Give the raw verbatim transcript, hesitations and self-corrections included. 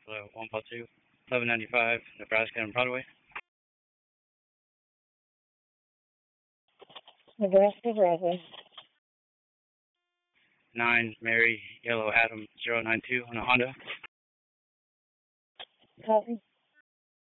Buffalo one five two, eleven ninety-five, Nebraska and Broadway. Nebraska, Broadway. nine, Mary, Yellow Adam, zero nine two on a Honda. Copy.